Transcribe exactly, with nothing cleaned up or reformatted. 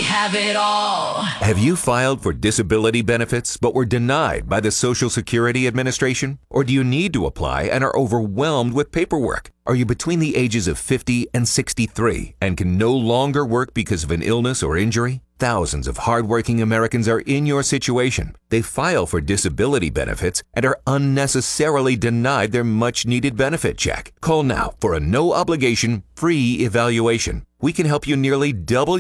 have it all. Have you filed for disability benefits but were denied by the Social Security Administration? Or do you need to apply and are overwhelmed with paperwork? Are you between the ages of fifty and sixty-three and can no longer work because of an illness or injury? Thousands of hardworking Americans are in your situation. They file for disability benefits and are unnecessarily denied their much-needed benefit check. Call now for a no-obligation, free evaluation. We can help you nearly double